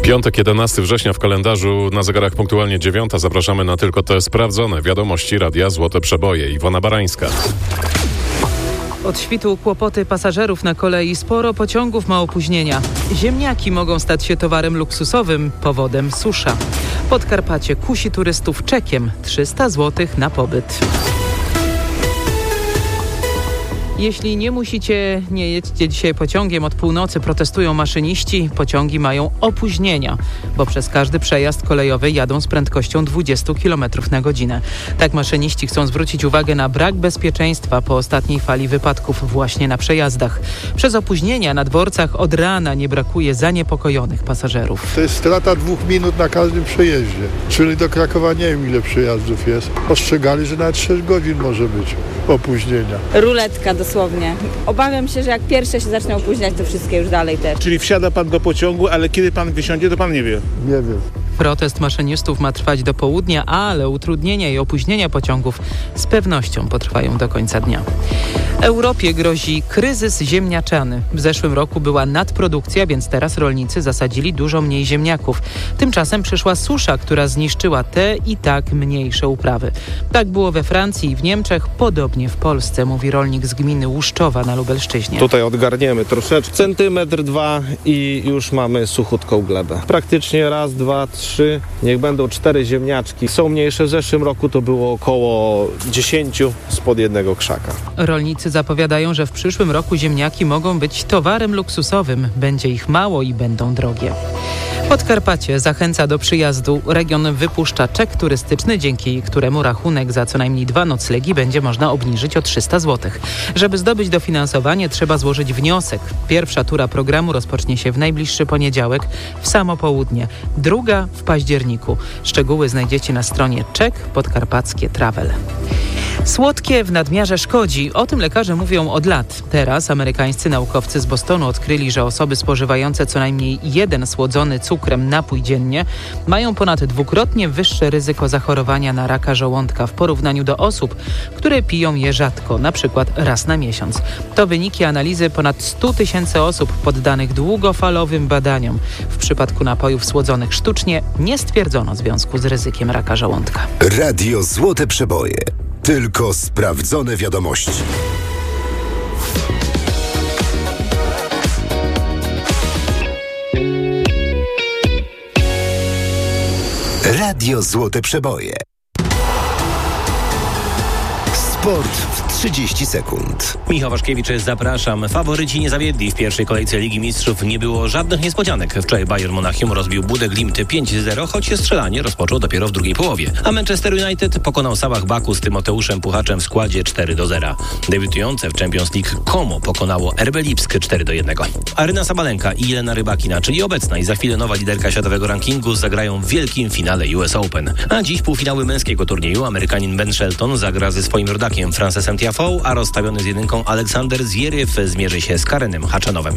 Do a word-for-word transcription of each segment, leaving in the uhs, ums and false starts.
Piątek, jedenastego września w kalendarzu, na zegarach punktualnie dziewiąta. Zapraszamy na tylko te sprawdzone wiadomości Radia Złote Przeboje. Iwona Barańska. Od świtu kłopoty pasażerów na kolei. Sporo pociągów ma opóźnienia. Ziemniaki mogą stać się towarem luksusowym. Powodem susza. Podkarpacie kusi turystów czekiem. trzysta złotych na pobyt. Jeśli nie musicie, nie jedźcie dzisiaj pociągiem. Od północy protestują maszyniści. Pociągi mają opóźnienia, bo przez każdy przejazd kolejowy jadą z prędkością dwadzieścia kilometrów na godzinę. Tak maszyniści chcą zwrócić uwagę na brak bezpieczeństwa po ostatniej fali wypadków właśnie na przejazdach. Przez opóźnienia na dworcach od rana nie brakuje zaniepokojonych pasażerów. To jest strata dwóch minut na każdym przejeździe. Czyli do Krakowa nie wiem ile przejazdów jest. Ostrzegali, że nawet sześć godzin może być opóźnienia. Ruletka dosłownie. Obawiam się, że jak pierwsze się zaczną opóźniać, to wszystkie już dalej też. Czyli wsiada pan do pociągu, ale kiedy pan wysiądzie, to pan nie wie. Nie wiem. Protest maszynistów ma trwać do południa, ale utrudnienia i opóźnienia pociągów z pewnością potrwają do końca dnia. Europie grozi kryzys ziemniaczany. W zeszłym roku była nadprodukcja, więc teraz rolnicy zasadzili dużo mniej ziemniaków. Tymczasem przyszła susza, która zniszczyła te i tak mniejsze uprawy. Tak było we Francji i w Niemczech, podobnie w Polsce, mówi rolnik z gminy Łuszczowa na Lubelszczyźnie. Tutaj odgarniemy troszeczkę, centymetr, dwa i już mamy suchutką glebę. Praktycznie raz, dwa, trzy, niech będą cztery ziemniaczki. Są mniejsze, w zeszłym roku to było około dziesięciu spod jednego krzaka. Rolnicy zapowiadają, że w przyszłym roku ziemniaki mogą być towarem luksusowym. Będzie ich mało i będą drogie. Podkarpacie zachęca do przyjazdu. Region wypuszcza czek turystyczny, dzięki któremu rachunek za co najmniej dwa noclegi będzie można obniżyć o trzysta złotych. Żeby zdobyć dofinansowanie, trzeba złożyć wniosek. Pierwsza tura programu rozpocznie się w najbliższy poniedziałek w samo południe. Druga w październiku. Szczegóły znajdziecie na stronie Czek Podkarpackie Travel. Słodkie w nadmiarze szkodzi. O tym lekarze mówią od lat. Teraz amerykańscy naukowcy z Bostonu odkryli, że osoby spożywające co najmniej jeden słodzony cukrem napój dziennie mają ponad dwukrotnie wyższe ryzyko zachorowania na raka żołądka w porównaniu do osób, które piją je rzadko, na przykład raz na miesiąc. To wyniki analizy ponad stu tysięcy osób poddanych długofalowym badaniom. W przypadku napojów słodzonych sztucznie nie stwierdzono związku z ryzykiem raka żołądka. Radio Złote Przeboje. Tylko sprawdzone wiadomości. Radio Złote Przeboje. Sport w trzydzieści sekund. Michał Waszkiewicz, zapraszam. Faworyci nie zawiedli. W pierwszej kolejce Ligi Mistrzów nie było żadnych niespodzianek. Wczoraj Bayern Monachium rozbił Budę Glimt pięć zero, choć strzelanie rozpoczął dopiero w drugiej połowie. A Manchester United pokonał Sabah Baku z Tymoteuszem Puchaczem w składzie cztery do zera. Debiutujące w Champions League Como pokonało R B Lipsk cztery do jednego. Aryna Sabalenka i Jelena Rybakina, czyli obecna i za chwilę nowa liderka światowego rankingu, zagrają w wielkim finale U S Open. A dziś półfinały męskiego turnieju. Amerykanin Ben Shelton zagra ze swoim rodakiem Francesem Tiafoe, a rozstawiony z jedynką Aleksander Zwieryw zmierzy się z Karenem Haczanowem.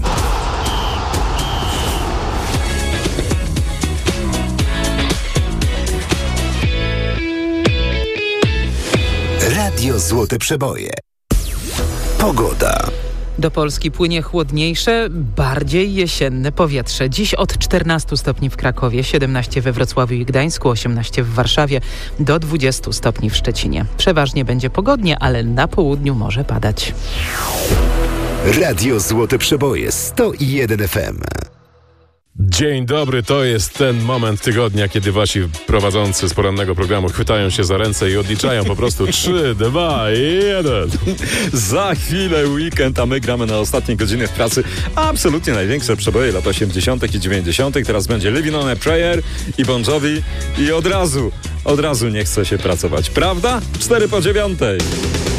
Radio Złote Przeboje. Pogoda. Do Polski płynie chłodniejsze, bardziej jesienne powietrze. Dziś od czternastu stopni w Krakowie, siedemnaście we Wrocławiu i Gdańsku, osiemnaście w Warszawie, do dwudziestu stopni w Szczecinie. Przeważnie będzie pogodnie, ale na południu może padać. Radio Złote Przeboje, sto jeden F M. Dzień dobry, to jest ten moment tygodnia, kiedy wasi prowadzący z porannego programu chwytają się za ręce i odliczają po prostu trzy, dwa, jeden. Za chwilę weekend, a my gramy na ostatniej godzinie w pracy absolutnie największe przeboje lat osiemdziesiątych i dziewięćdziesiątych. Teraz będzie Living on a Prayer i Bon Jovi i od razu, od razu nie chce się pracować, prawda? Cztery po dziewiątej.